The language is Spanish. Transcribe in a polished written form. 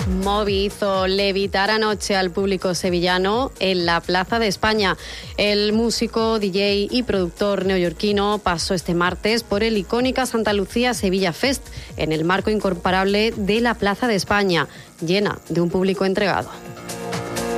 Moby hizo levitar anoche al público sevillano en la Plaza de España. El músico, DJ y productor neoyorquino pasó este martes por el icónica Santa Lucía Sevilla Fest en el marco incomparable de la Plaza de España, llena de un público entregado.